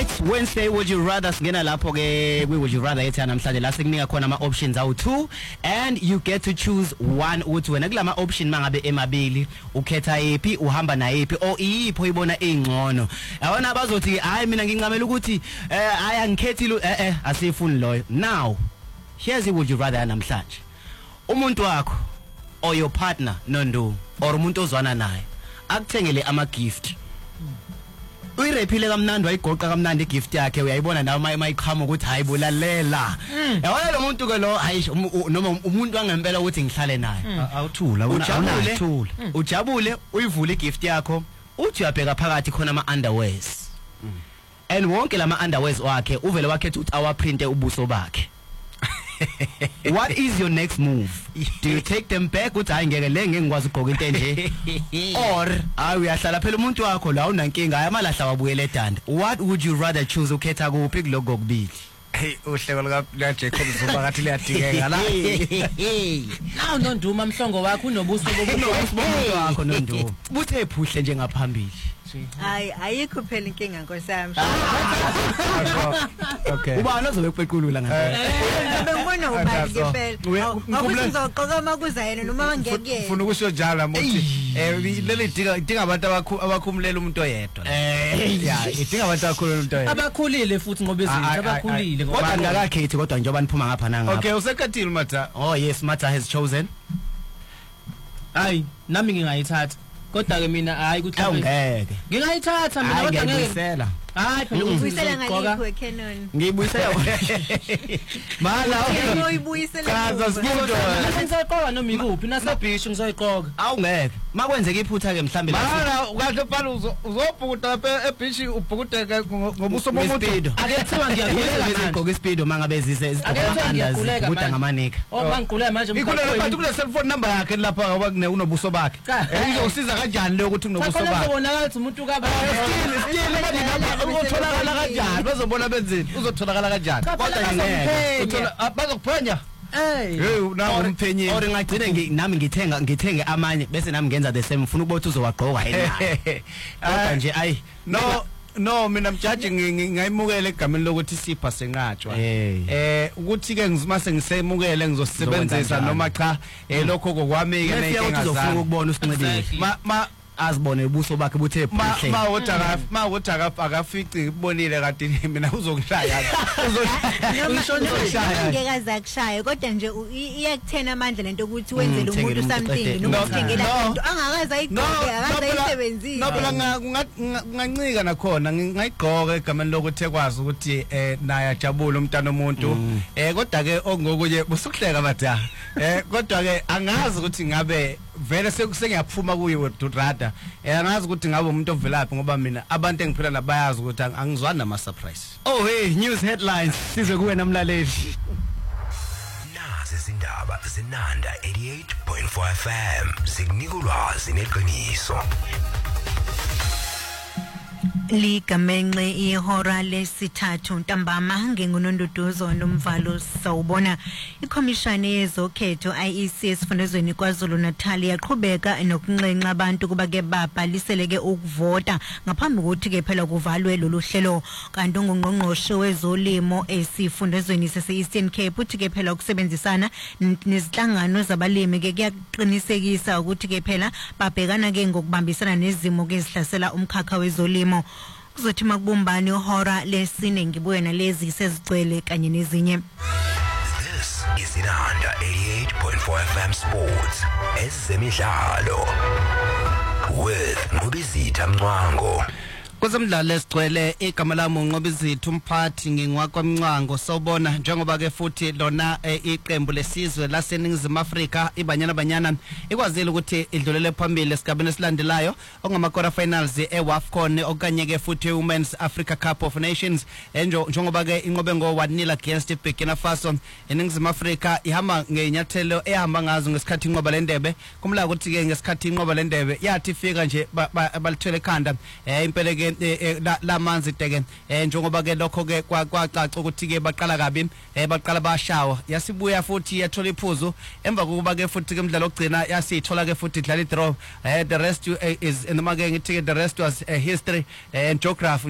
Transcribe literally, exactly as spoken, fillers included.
Alright, Wednesday would you rather singena lapho ke we would you rather ethi namhlanje la sekunika khona ama options awu two and you get to choose one uthi wena kulama option mangabe emabili ukhetha yipi uhamba na yipi o iyipho ibona engcono yabona abazothi hayi mina ngincamela ukuthi eh aya ngikhethi eh eh asifuni loyo. Now here's it would you rather namhlanje umuntu wakho or your partner nondo or umuntu ozwana naye akuthengele ama gift uyirephile kamnandi wayigoqa kamnandi igift yakhe uyayibona nawe mayiqhama ukuthi hayi bulalela yabona lo muntu ke lo hayi noma umuntu angempela ukuthi ngihlale naye awuthula ujabule ujabule uyivula igift yakho uthi uyabheka phakathi khona ama underwears and wonke lama underwears wakhe uvele wakhetha ukuthi awaprinte ubuso bakhe. What is your next move? Do you take them back uthi hayi ngeke le ngeke ngikwazi ugqoka into enje or hayi uyahlala phela umuntu wakho la unankinga ayamalahla wabuyela edanda? What would you rather choose ukhetha kuphi kuloko kubili? Hey uhleko lika Jacob Zuma ngathi liyadingeka la. Nawu nonduma mhlongo wakho unobuso bomuntu wakho nonduma buthe phuhle nje ngaphambili. Hayi ayikho phela inkinga nkosami. Okay. Ubani ozobe kuqequlula ngempela? Bengibona ubani ke phela. Akuthi uzoqoka makuza yena noma ngeke. Ufuna ukusho njalo muthi eh leli dinga dinga abantu abakhumulela umuntu oyedwa. Eh yeah, idinga abantu abakhululela umuntu oyedwa. Abakhulile futhi ngoba izinto abakhulile kodwa ngakakhethi kodwa njengoba niphuma ngapha nangapha. Okay, usekathile Matha. Oh yes, Matha has chosen. Hayi, nami ngingayithatha. Kodwa ke mina hayi kuthi ngeke. Ngingayithatha mina kodwa ngeke. Hayi phela uyibuyisela ngalipho eCanon. Ngiyibuyisela. Mala uyibuyisela. Chaza sifundo. Ngizoyiqoka noma ikuphi nasebhisho ngizoyiqoka. Awungeke. Makwenzeka iphutha ke mhlambe la. Mala ukahle phala uzobhukuda ebhishi ubhukudeke ngobuso bomuntu. Akethiwa ngiyakhuleka ngigqoka ispeedo mangabe zise izigqoka kuda ngamanika. Oh mangigquleka manje ngikhulela phansi kule cellphone number yakhe lapha ngoba kune unobuso bakhe. Izosiza kanjani le ukuthi unobuso bakhe? Cha kubonakala ukuthi umuntu kabe. Still uzotholakala kanjani bazobona benzeni uzotholakala kanjani kodwa ngeke uthola bazokuphenya hey nawo umphenyi or ngagcine nami ngithenga ngithenge amanye bese nami ngenza the same ufuna ukuthi uzowagqoka yena kodwa nje ayi no no mina mjaji ngayimukela egameni lokuthi sipha senqatshwa eh ukuthi ke ngizimase ngisemukele ngizosebenzisa noma cha lokho kokwami ke nenkinga zami ukubona usinqedile ma azibone ubuso bakhe buthe phuhle ma wotha ma wotha akafici ibonile kanti mina uzokushaya uzokushaya ngeke azakushaya kodwa nje iyakuthena amandla lento ukuthi wenzele umuntu something noma uthengela into angakaza ayigqoke akaza ayisebenzise no phela kungancika nakhona ngayigqoka egameni lokuthi ekwazi ukuthi eh naye ajabule umntana omuntu eh kodwa ke ongokuye busukuhleka batha eh kodwa ke angazi ukuthi ngabe vele sekusengiyaphuma kuye wedrada eh angazi ukuthi ngabe umuntu ovelaphi ngoba mina abantu engiphila nabayazi ukuthi angizwani nama surprise. Oh hey, news headlines sizwe kuwe namlaleli. Nazi izindaba zenanda eighty-eight point four F M sikunika ulwazi neqiniso. Ligamenxe ihora lesithathu ntambama ngengunonduduzo nomvalo sawubona ikhomishana yezokhetho I E C esifundazweni kwaZulu Natal yaqhubeka nokunxenxa abantu kuba ke babhaliseleke ukuvota ngaphambi kokuthi ke phela kuvalwe lolu hlelo kanti ungqongqoshe wezolimo esifundazweni sase Eastern Cape uthi ke phela ukusebenzisana nezinhlangano zabalimi ke kuyaqinisekisa ukuthi ke phela babhekana ke ngokubambisana nezimo ke ezihlasela umkhakha wezolimo. Kuzothi makubumbani ihora lesine ngibuye nalezi sezigcwele kanye nezinye. This is Inanda eighty-eight point four F M Sports ezemidlalo with Ngobizitha Mncwango. Kwezemidlalo esigcwele igama lami uNqobizitha umphathi ngingwakwamncango sawubona njengoba ke futhi lona iqembu lesizwe laseNingizimu Afrika ibanyana banyana ikwazile ukuthi idlulele phambili esigabeni esilandelayo ongama quarter finals eWAFCON okanye ke futhi Women's Africa Cup of Nations njengoba ke inqobe ngo one nil against Burkina Faso. eNingizimu Afrika ihamba ngenyathelo ehamba ngazo ngesikhathi inqoba lendebe kumla ukuthi ke ngesikhathi inqoba lendebe yathi fika nje balithele ekhanda eh impela ke la manzi teke njengoba ke lokho ke kwacaca ukuthi ke baqala kabi baqala bashawa yasibuya futhi yathola iphuzu emva kokuba ke futhi ke umdlalo ogcina yasithola ke futhi idlala i draw the rest is in the market the rest was history and geography.